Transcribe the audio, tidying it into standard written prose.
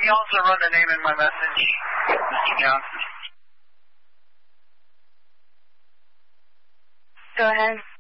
you also run the name in my message, Mr. Johnson? Go ahead.